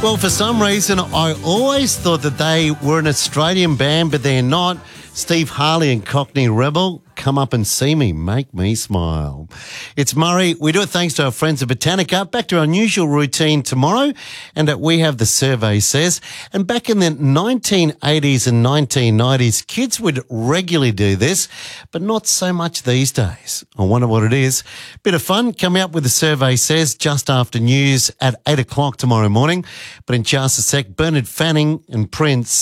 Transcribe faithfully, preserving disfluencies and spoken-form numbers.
Well, for some reason, I always thought that they were an Australian band, but they're not. Steve Harley and Cockney Rebel, Come Up and See Me, Make Me Smile. It's Murray. We do it thanks to our friends at Botanica. Back to our usual routine tomorrow, and that we have the survey says. And back in the nineteen eighties and nineteen nineties, kids would regularly do this, but not so much these days. I wonder what it is. Bit of fun coming up with the survey says just after news at eight o'clock tomorrow morning. But in just a sec, Bernard Fanning and Prince.